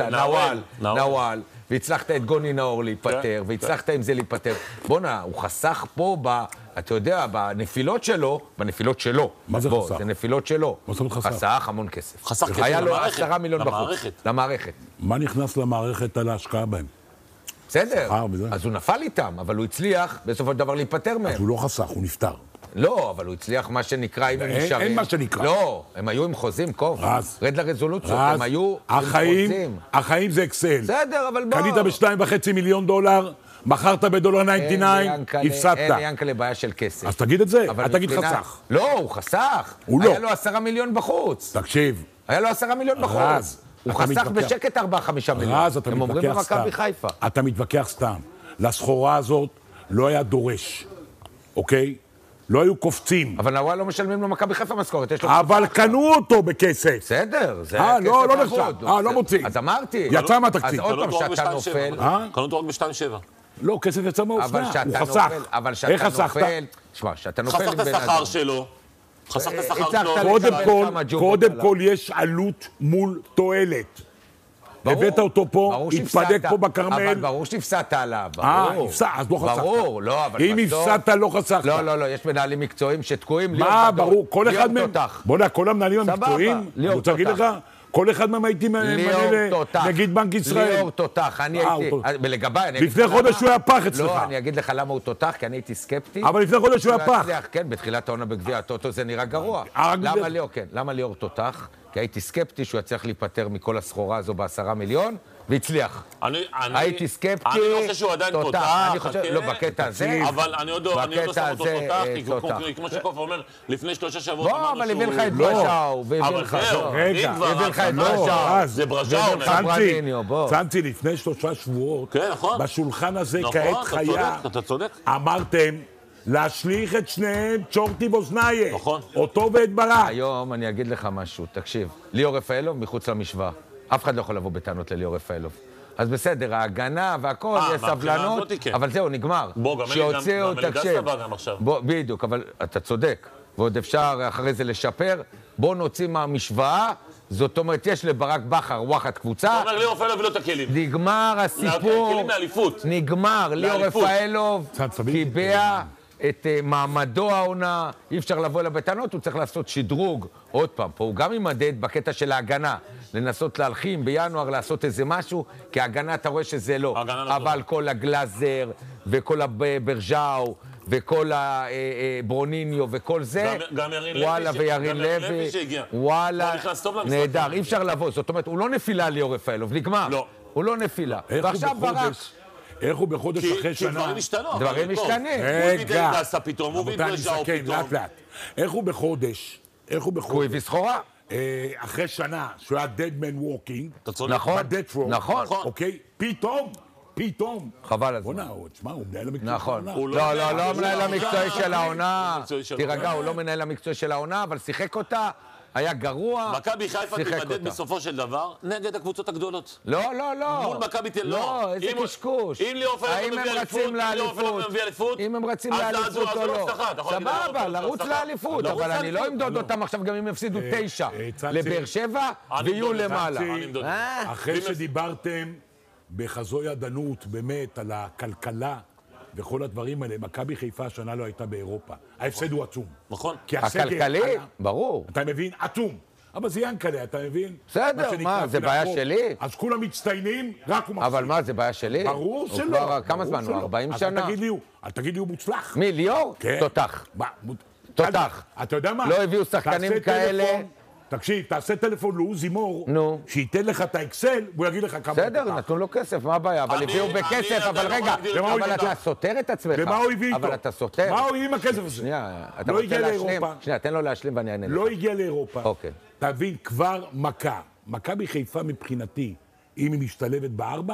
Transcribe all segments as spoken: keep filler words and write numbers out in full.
באמצע, נאוואל, נאוואל, והצלחת את גוני נאור להיפטר, והצלחת עם זה להיפטר. בונה, הוא חסך פה, ב, אתה יודע, בנפילות שלו, בנפילות שלו. מה זה בוא, חסך? זה נפילות שלו. מה זאת אומרת חסך? חסך המון כסף. חסך כסף היה לו למערכת. עשרה מיליון בחוץ. למערכת. למערכת. מה נכנס למערכת על ההשקעה בהם? בסדר, שכר וזה. אז הוא נפל איתם, אבל הוא הצליח בסופו של דבר להיפטר מהם. אז הוא לא חסך, הוא נפטר. לא, אבל הוא הצליח מה שנקרא, אם הם אין- נשארים. אין מה שנקרא. לא, הם היו עם חוזים, קוב. רז. רד לרזולוציות, אז הם היו עם החיים, חוזים. החיים זה אקסל. בסדר, אבל בוא. קנית בשתיים וחצי מיליון דולר, מכרת בדולר תשעים ותשע, הפסדת. אין ליאנקלה בעיה של כסף. אז תגיד את זה, אבל אל תגיד מבחינת- חסך. לא, הוא חסך. הוא לא. היה לו עשרה מיליון בחוץ. תקשיב, היה לו עשרה מיליון בחוץ. רז, הוא אתה חסך מתווכח. בשקט ארבעה חמישה מיליון. רז, אתה הם אומרים מתווכח סתם. במכבי חיפה. אתה מתווכח סתם. לסחורה הזאת לא היה דורש, אוקיי? לא היו קופצים. אבל נאוואל לא משלמים לו מכבי חיפה משכורת, יש לו... אבל קנו אותו בכסף. בסדר, זה אה, כסף לא, לא אבוד. נחשב. אה, לא מוציא. אז אמרתי. יצא מהתקציב. אז עוד פעם, קנו אותו רק שאתה ב-שתיים שבע. נופל... אה? קנו אותו רק ב-שתיים שבע. לא, כסף יצא אבל מהאופנה, הוא שאתה חסך. נופל, אבל איך שאתה חסכת? נופל... תשמע, שאתה נופל חסך עם את בן השכר אדם. שלו. חסך את השכר הצלחת שלו. לקבל קודם כל, כמה ג'ובות קודם עליו. כל יש עלות מול תועלת. ברור. הבאת אותו פה, ברור התפדק שהפסדת, פה בכרמל. אבל ברור שהפסדת עליו, אה, ברור. הפסדת, אז לא חסכת. ברור, לא, אבל אם בסוף- הפסדת, לא חסכת. לא, לא, לא, יש מנהלים מקצועיים שתקועים. ליאור מה, בדור. ברור, כל ליאור אחד מהם... תותח. בוא נראה, כל המנהלים סבבה, המקצועיים, ליאור אני רוצה להגיד לך, תותח. כל אחד מהם הייתי ליאור מנהל תותח. נגיד בנק ישראל. ליאור תותח, אני אה, הייתי... הוא תותח. ולגביי, אני אגיד לפני לך חודש למה- הוא היה פח אצלך. לא, אני אגיד לך למה הוא תותח, כי אני הייתי סקפטי. אבל לפני חודש הוא היה לא פח. יצליח, כן, בתחילת העונה בגביע הטוטו זה נראה גרוע. אה, רק למה בגלל- ליאור, כן, למה ליאור תותח? כי הייתי סקפטי שהוא יצליח להיפטר מכל הסחורה הזו בעשרה מיליון, והצליח. אני- אני- הייתי סקפטי, אני לא חושב שהוא עדיין תותח. אני חושב, חכה. לא, בקטע הזה. אבל אני עוד לא אני עוד לא בקטע שם אותו הזה, תותח, אה, כי תותח. כמו- כמו שקוף אומר, לפני שלושה שבועות בוא, אמרנו אבל שהוא... הביא לך את לא. ברז'או, והביא אבל לך... זהו, לא. רגע, אם כבר... הביא לך את לא, ברז'או. אז, זה ברז'או. והביא לך נכון? צנצי, ברדיניו, בוא. צנצי, לפני שלושה שבועות, כן, נכון. בשולחן הזה נכון, כעת אתה חיה, צודק, אתה צודק. אמרתם להשליך את שניהם צ'ורטי ואוזניה. נכון. אותו ואת ברק. היום אני אגיד לך משהו, תקשיב, ליאור רפאלוב מחוץ למשוואה. אף אחד לא יכול לבוא בטענות לליאור רפאלוב. אז בסדר, ההגנה והכל, אה, יש מהבחינה סבלנות, הזאתי, כן. אבל זהו, נגמר. בוא, גם אלי- גם- שהוציאו, גם אלי תקשיב. דסה בא גם עכשיו. בוא, בדיוק, אבל אתה צודק, ועוד אפשר אחרי זה לשפר. בוא נוציא מהמשוואה, זאת אומרת, יש לברק בכר וואחד קבוצה, אתה אומר ליאור רפאלוב ולא את הכלים. נגמר הסיפור, כלים לאליפות. נגמר, ליאור לאליפות. רפאלוב צד סביב. קיבע את uh, מעמדו העונה, אי אפשר לבוא אליו בטענות, הוא צריך לעשות שדרוג. עוד פעם, פה הוא גם יימדד בקטע של ההגנה, לנסות להלחים בינואר, לעשות איזה משהו, כי ההגנה אתה רואה שזה לא. ההגנה לא אבל טובה. כל הגלאזר, וכל הברז'או, וכל הברוניניו, וכל זה, גם- גם ירין לוי וואלה, ש- וירין גם ירין לוי, לוי שהגיע. וואלה, הוא נכנס טוב למשחק. נהדר, אי אפשר לבוא. זאת אומרת, הוא לא נפילה ליאור רפאלוב, נגמר. לא. הוא לא נפילה. איך הוא ועכשיו ברק, בחודש, איך הוא בחודש כי אחרי כי שנה... דברים השתנו. דברים אבל טוב. משתנים. הוא הביא רגע, את דסה פתאום, הוא הביא את רבותיי, אני ברז'או מסכן, פתאום. לאט לאט. איך הוא בחודש, איך הוא הוא בחודש, הביא סחורה. אה, אחרי שנה שהוא היה dead man walking, אתה צודק. נכון, ב-death row, נכון. אוקיי? פתאום, פתאום. חבל על בוא'נה, זה. הוא- תשמע, הוא מנהל המקצוע. נכון. של הוא העונה. לא, לא לא, מנהל- לא הוא המנהל לא המקצועי מנהל- של העונה. המקצועי של תירגע, העונה. הוא לא מנהל המקצועי של העונה, אבל שיחק אותה, היה גרוע, מכבי חיפה שיחק תימדד אותה. בסופו של דבר נגד הקבוצות הגדולות. לא, לא, לא. מול מכבי תל אביב. לא, איזה אם הוא- קשקוש. אם ליאור פלד האם מביא הם אליפות, רצים אם ליאור פלד לאליפות? מביא אליפות, אם הם רצים אז- אז לאליפות הוא- אז או הוא לא לא. הצלחה, אתה יכול להגיד ליאור סבבה, פלד, לרוץ הצלחה. לאליפות, לרוץ אבל אני לא לאליפות. אמדוד אותם עכשיו גם אם יפסידו תשע אה, צנצי. לבאר שבע אני ויהיו אמדוד אותם. למעלה. אני אמדוד אותם. אה? אחרי ואם- שדיברתם בחזו ידענות, באמת, על הכלכלה וכל הדברים האלה, מכבי חיפה השנה לא הייתה באירופה. ההפסד הוא עצום. נכון. כי הסגל הכלכלי? עלה- ברור. אתה מבין? עצום. אבל זה ינקלה, אתה מבין? בסדר, מה שנקרא, מה, זה בעיה פילנתרופ. שלי? אז כולם מצטיינים, רק הוא מפסיד. אבל מה, זה בעיה שלי? ברור הוא שלא. כבר- כמה ברור זמן הוא? שלא. ארבעים אז שנה? אל תגיד לי הוא, אל תגיד לי הוא מוצלח. מי, ליאור? כן. תותח. מה, מות- תותח. אתה יודע מה? לא הביאו שחקנים תעשה כאלה. טלפון, תקשיב, תעשה טלפון לעוזי מור, נו. שייתן לך את האקסל, והוא יגיד לך כמה... בסדר, הוא תותח. נתנו לו כסף, מה הבעיה? אבל אני- הביאו אני בכסף, עדיין אבל לא רגע, מגדיר את זה. אבל אתה סותר את עצמך. ומה הוא הביא איתו? אבל אתה סותר. מה הוא הביא עם הכסף הזה? שנייה, אתה לא רוצה הגיע להשלים? לאירופה. שנייה, תן לו להשלים ואני אענה לך. לא הגיע לאירופה. אוקיי. תבין, כבר מכה. מכבי חיפה מבחינתי, אם היא משתלבת בארבע,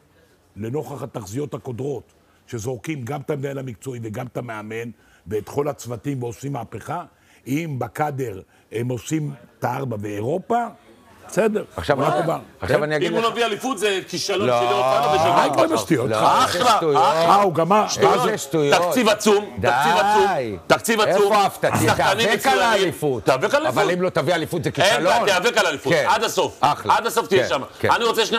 לנוכח התחזיות הקודרות, שזורקים גם את המנהל המקצועי וגם את המאמן, ואת כל הצוותים ועושים מהפכה, אם בקאדר הם עושים את הארבע באירופה, בסדר. עכשיו מה אני- טובה. עכשיו אני אגיד אם הוא לך. לא מביא אליפות זה כישלון לא. של ליאור פלד ושל אה, ברק כל השטויות. לא, אחלה, איזה שטויות. אה, הוא גמר. איזה שטויות. תקציב עצום, די. תקציב עצום, תקציב עצום. איפה הפתעה? שחקנים תיאבק על מצוינים. האליפות. תיאבק על האליפות. אבל אם לא תביא אליפות זה אין כישלון. בעיה, תיאבק על האליפות. כן. עד הסוף. אחלה. עד הסוף תהיה כן, שם. כן. אני רוצה שני